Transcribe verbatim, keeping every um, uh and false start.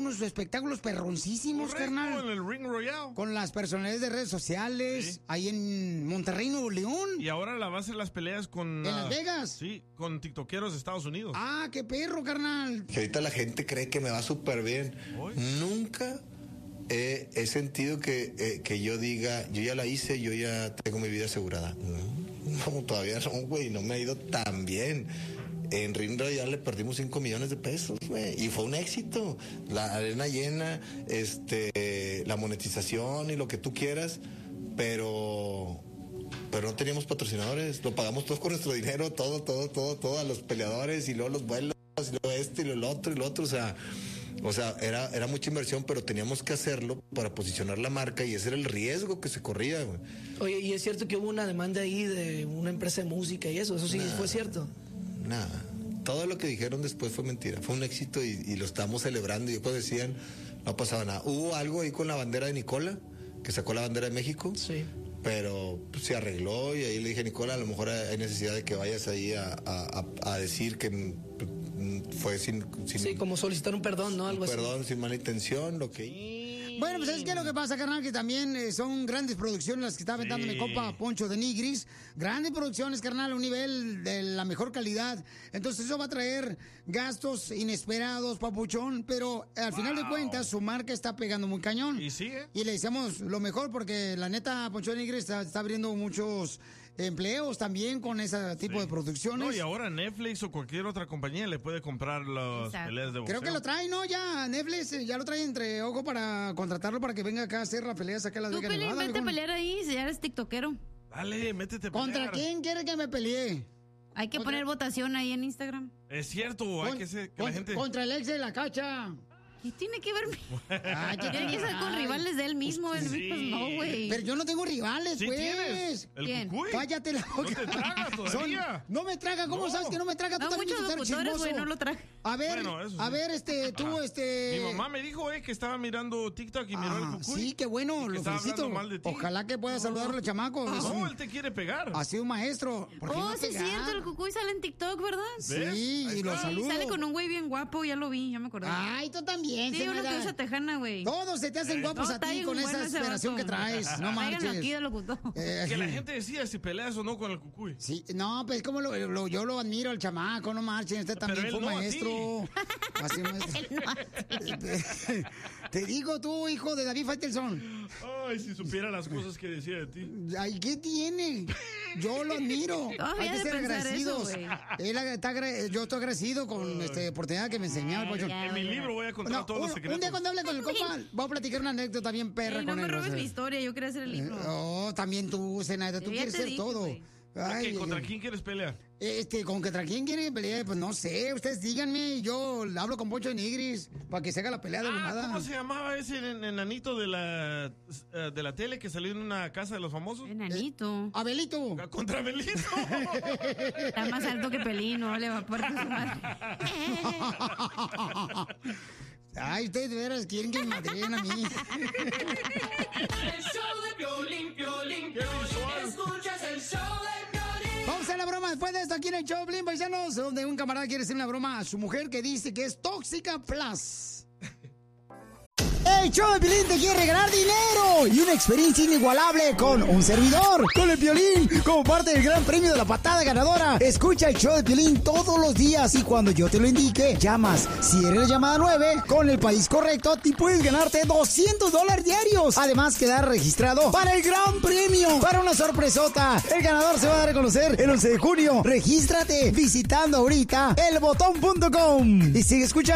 unos espectáculos perroncísimos, Correcto, carnal. en el Ring Royale. Con las personalidades de redes sociales, sí. ahí en Monterrey, Nuevo León. Y ahora la va a hacer las peleas con... ¿En uh, Las Vegas? Sí, con tiktokeros de Estados Unidos. Ah, qué perro, carnal. Que ahorita la gente cree que me va súper bien. ¿Hoy? Nunca he, he sentido que, eh, que yo diga, yo ya la hice, yo ya tengo mi vida asegurada. No, no todavía no, güey, no me ha ido tan bien. En Ring Royale le perdimos cinco millones de pesos, güey, y fue un éxito. La arena llena, este, la monetización y lo que tú quieras, pero... pero no teníamos patrocinadores, lo pagamos todos con nuestro dinero, todo, todo, todo, todo, a los peleadores, y luego los vuelos, y luego esto, y luego lo otro, y lo otro, o sea, o sea, era, era mucha inversión, pero teníamos que hacerlo para posicionar la marca, y ese era el riesgo que se corría, güey. Oye, y es cierto que hubo una demanda ahí de una empresa de música y eso, eso sí Nada, fue cierto. Nada, todo lo que dijeron después fue mentira, fue un éxito y, y lo estamos celebrando, y después decían, no pasaba nada. Hubo algo ahí con la bandera de Nicola, que sacó la bandera de México. Sí. Pero pues, se arregló, y ahí le dije, Nicola, a lo mejor hay necesidad de que vayas ahí a, a, a decir que fue sin, sin... Sí, como solicitar un perdón, ¿no? Algo perdón, así. sin mala intención, lo que... Bueno, pues es que lo que pasa, carnal, que también eh, son grandes producciones las que está aventando Sí. mi compa Poncho de Nigris. Grandes producciones, carnal, a un nivel de la mejor calidad. Entonces eso va a traer gastos inesperados, papuchón, pero al final de cuentas su marca está pegando muy cañón. Y sigue. Y le deseamos lo mejor porque la neta Poncho de Nigris está, está abriendo muchos empleos también con ese tipo Sí. de producciones. No, y ahora Netflix o cualquier otra compañía le puede comprar las Exacto. peleas de boxeo. Creo que lo trae, ¿no? Ya Netflix eh, ya lo trae entre ojo para contratarlo para que venga acá a hacer las peleas acá en Las Tú, Vegas, Pelín, Nevada, vete a viejón. pelear ahí si ya eres tiktokero. Dale, métete a ¿Contra pelear. quién quiere que me pelee? Hay que Contra- poner votación ahí en Instagram. Es cierto, hay Con- que ser, que con- la gente... Contra el ex de la cacha. ¿Qué tiene que ver? Ay, ¿qué Tiene que ser con ay. rivales de él mismo. él Sí. Pues no, güey. Pero yo no tengo rivales, Sí pues. tienes. El ¿Quién? cucuy. Cállate la boca. No te tragas todavía. no me traga, ¿cómo No. sabes que no me traga? Tú No, también muchos eres locutores, chismoso. güey, no lo traje. A ver, Bueno, eso sí. a ver, este, tú, Ajá. este... Mi mamá me dijo, eh, que estaba mirando TikTok y miró Ah, el cucuy. sí, qué bueno, y que lo estaba felicito. hablando mal de ti. Ojalá que pueda saludarlo, chamaco. Es No, un- él te quiere pegar. ha sido un maestro. ¿Por qué Oh, no sí es pegar? cierto, el cucuy sale en TikTok, ¿verdad? Sí, ¿Ves? Ahí y lo está. Sí, saludo. sale con un güey bien guapo, ya lo vi, ya me acordé. Ay, tú también. sí, uno Zenaida. que usa tejana, güey. Todos se te hacen guapos No, a está ti bien con bueno esa ese esperación vato. que traes. No Tráiganlo marches. aquí de locutor. Eh, Que la gente decida si peleas o no con el cucuy. Sí, no, pues como lo, lo- yo lo admiro al chamaco, no marchen, este también él fue no a ti. maestro. Así maestro. Te digo tú, hijo de David Faitelson. Ay, si supiera las cosas que decía de ti. Ay, ¿qué tiene? Yo lo admiro. Todavía Hay que de ser pensar agradecidos. eso, güey. Él está agra- yo estoy agradecido con esta oportunidad que me enseñó el Poncho. ya. En mi libro voy a contar No, todos un, los secretos. un día cuando hable con el compa, voy a platicar una anécdota bien perra Ey, no con me él. robes o sea. mi historia, yo quería hacer el libro. Eh, Oh, también tú, Zenaida, tú Yo ya quieres te ser dije, todo. güey. Ay, Ok, ¿contra ay, quién quieres pelear? Este, ¿con contra quién quiere pelear? Pues no sé, ustedes díganme y yo hablo con Poncho de Nigris para que se haga la pelea de Ah, volada. ¿cómo se llamaba ese en- enanito de la, eh, de la tele que salió en una casa de los famosos? Enanito. Abelito. Contra Belito. Está más alto que Pelín, no le va a partir su madre. Ay, ustedes de veras quieren que me madreen a mí. El show de Piolín, Piolín, Piolín. Escuchas el show de Piolín. Vamos a hacer la broma después de esto aquí en el show, Blin, paisanos, donde un camarada quiere hacer una broma a su mujer que dice que es tóxica plus. El show de Piolín te quiere regalar dinero y una experiencia inigualable con un servidor, con el Piolín, como parte del gran premio de la patada ganadora. Escucha el show de Piolín todos los días y cuando yo te lo indique, llamas. Si eres la llamada nueve, con el país correcto, te puedes ganarte doscientos dólares diarios. Además, quedar registrado para el gran premio, para una sorpresota. El ganador se va a dar a conocer el once de junio. Regístrate visitando ahorita el botón punto com y sigue escuchando.